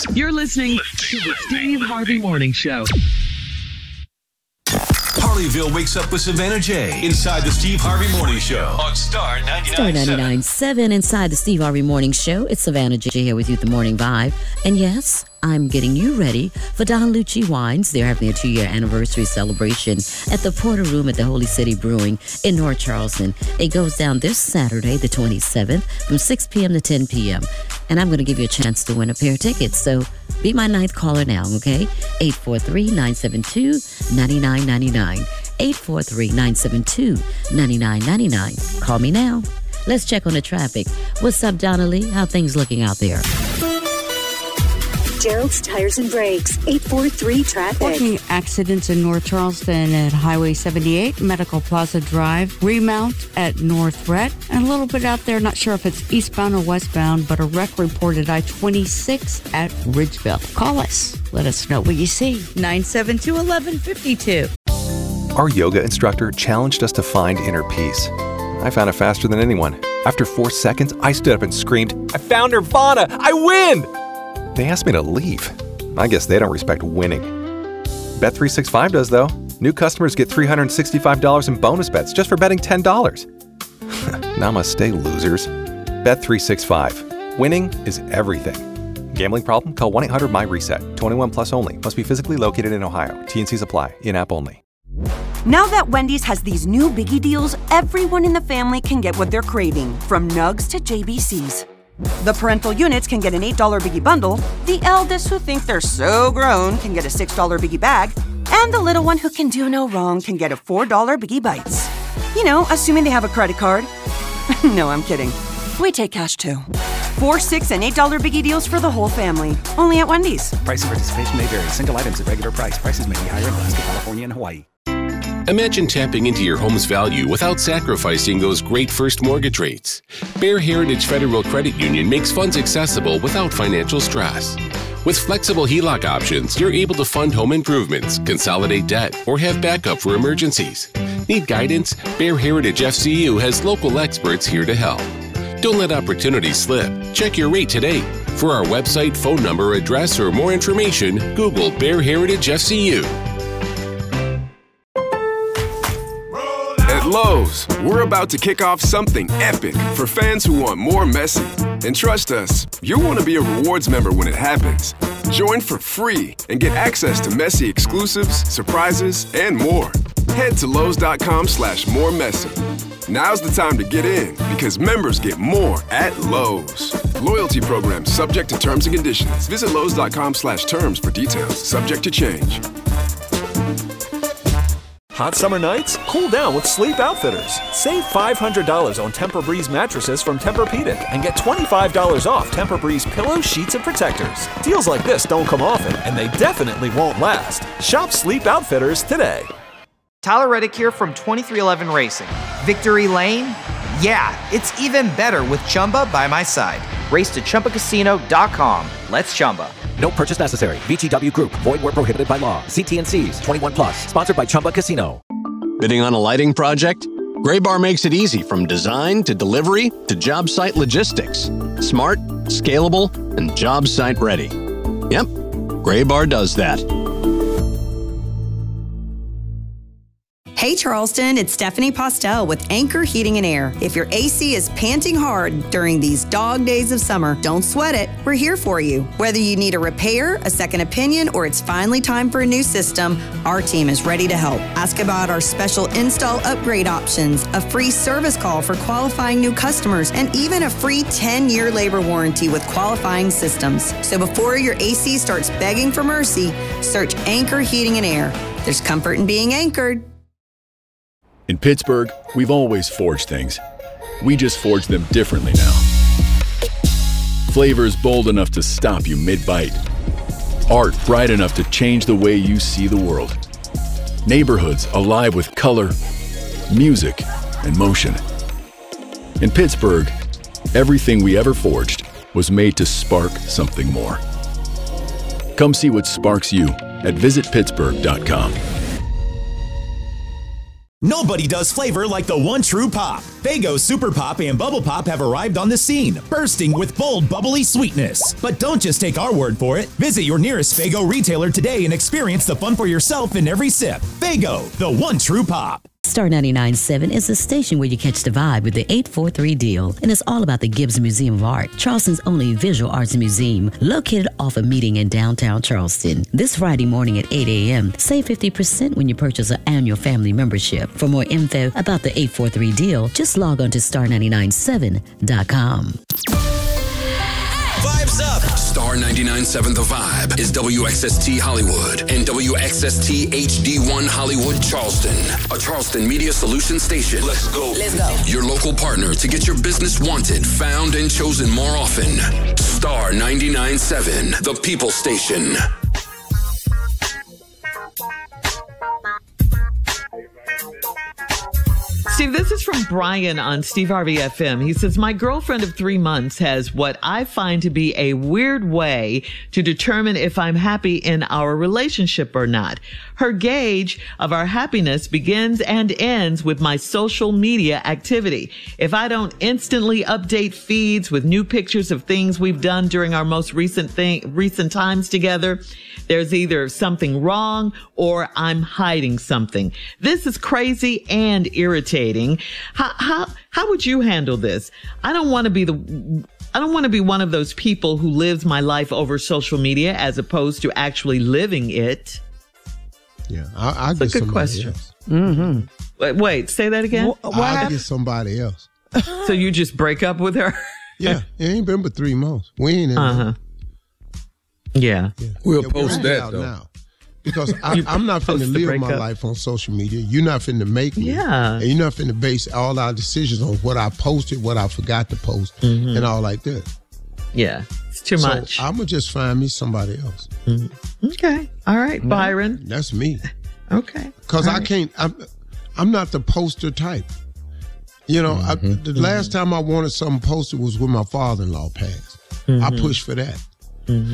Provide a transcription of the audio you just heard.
You're listening to the Steve Harvey Morning Show. Harleyville wakes up with Savannah J. inside the Steve Harvey Morning Show on Star 99.7. Star 99.7 inside the Steve Harvey Morning Show. It's Savannah J here with you at the Morning Vibe. And yes, I'm getting you ready for Don Lucci Wines. They're having a 2-year anniversary celebration at the Porter Room at the Holy City Brewing in North Charleston. It goes down this Saturday, the 27th, from 6 p.m. to 10 p.m. And I'm going to give you a chance to win a pair of tickets. So be my ninth caller now, okay? 843-972-9999. 843-972-9999. Call me now. Let's check on the traffic. What's up, Donnelly? How things looking out there? Gerald's Tires and Brakes, 843 traffic. Working accidents in North Charleston at Highway 78, Medical Plaza Drive, remount at North Rhett, and a little bit out there, not sure if it's eastbound or westbound, but a wreck reported I-26 at Ridgeville. Call us. Let us know what you see. 972-1152. Our yoga instructor challenged us to find inner peace. I found it faster than anyone. After 4 seconds, I stood up and screamed, "I found Nirvana! I win!" They asked me to leave. I guess they don't respect winning. Bet365 does, though. New customers get $365 in bonus bets just for betting $10. Namaste, losers. Bet365. Winning is everything. Gambling problem? Call 1-800-MY-RESET. 21 plus only. Must be physically located in Ohio. T&Cs apply. In-app only. Now that Wendy's has these new biggie deals, everyone in the family can get what they're craving, from nugs to JBCs. The parental units can get an $8 biggie bundle, the eldest who think they're so grown can get a $6 biggie bag, and the little one who can do no wrong can get a $4 biggie bites. You know, assuming they have a credit card. No, I'm kidding. We take cash too. 4, 6, and $8 biggie deals for the whole family. Only at Wendy's. Price and participation may vary. Single items at regular price. Prices may be higher in Alaska, California, and Hawaii. Imagine tapping into your home's value without sacrificing those great first mortgage rates. Bear Heritage Federal Credit Union makes funds accessible without financial stress. With flexible HELOC options, you're able to fund home improvements, consolidate debt, or have backup for emergencies. Need guidance? Bear Heritage FCU has local experts here to help. Don't let opportunities slip. Check your rate today. For our website, phone number, address, or more information, Google Bear Heritage FCU. At Lowe's, we're about to kick off something epic for fans who want more Messi. And trust us, you'll want to be a rewards member when it happens. Join for free and get access to Messi exclusives, surprises, and more. Head to Lowe's.com/moremessi. Now's the time to get in because members get more at Lowe's. Loyalty program subject to terms and conditions. Visit Lowe's.com/terms for details. Subject to change. Hot summer nights? Cool down with Sleep Outfitters. Save $500 on Tempur-Breeze mattresses from Tempur-Pedic and get $25 off Tempur-Breeze pillows, sheets, and protectors. Deals like this don't come often, and they definitely won't last. Shop Sleep Outfitters today. Tyler Reddick here from 2311 Racing. Victory Lane? Yeah, it's even better with Chumba by my side. Race to ChumbaCasino.com. Let's Chumba. No purchase necessary. VGW Group. Void where prohibited by law. See T&Cs. 21 plus. Sponsored by Chumba Casino. Bidding on a lighting project? Graybar makes it easy from design to delivery to job site logistics. Smart, scalable, and job site ready. Yep, Graybar does that. Hey Charleston, it's Stephanie Postel with Anchor Heating and Air. If your AC is panting hard during these dog days of summer, don't sweat it. We're here for you. Whether you need a repair, a second opinion, or it's finally time for a new system, our team is ready to help. Ask about our special install upgrade options, a free service call for qualifying new customers, and even a free 10-year labor warranty with qualifying systems. So before your AC starts begging for mercy, search Anchor Heating and Air. There's comfort in being anchored. In Pittsburgh, we've always forged things. We just forge them differently now. Flavors bold enough to stop you mid-bite. Art bright enough to change the way you see the world. Neighborhoods alive with color, music, and motion. In Pittsburgh, everything we ever forged was made to spark something more. Come see what sparks you at visitpittsburgh.com. Nobody does flavor like the one true pop. Faygo Super Pop and Bubble Pop have arrived on the scene, bursting with bold, bubbly sweetness. But don't just take our word for it. Visit your nearest Faygo retailer today and experience the fun for yourself in every sip. Faygo, the one true pop. Star 99.7 is a station where you catch the vibe with the 843 deal, and it's all about the Gibbs Museum of Art, Charleston's only visual arts museum, located off of Meeting in downtown Charleston. This Friday morning at 8 a.m., save 50% when you purchase an annual family membership. For more info about the 843 deal, just log on to star997.com. Vibes up! Star 99.7 The Vibe is WXST Hollywood and WXST HD1 Hollywood Charleston, a Charleston Media Solutions station. Let's go. Let's go. Your local partner to get your business wanted, found, and chosen more often. Star 99.7, the People Station. Steve, this is from Brian on Steve Harvey FM. He says, my girlfriend of 3 months has what I find to be a weird way to determine if I'm happy in our relationship or not. Her gauge of our happiness begins and ends with my social media activity. If I don't instantly update feeds with new pictures of things we've done during our most recent times together, there's either something wrong or I'm hiding something. This is crazy and irritating. How would you handle this? I don't want to be one of those people who lives my life over social media as opposed to actually living it. Yeah, I'll get That's a good somebody question. else. Mm-hmm. Wait, say that again. I'll get somebody else. So you just break up with her? Yeah, it ain't been but 3 months. We ain't in there. Yeah. We'll post that, though. Now. Because I'm not finna live my life on social media. You're not finna make me. Yeah. And you're not finna base all our decisions on what I posted, what I forgot to post, and all like that. Yeah. It's too much. I'm going to just find me somebody else. Okay. All right, Byron. That's me. Okay. Because I can't, I'm not the poster type. You know, the last time I wanted something posted was when my father-in-law passed. I pushed for that.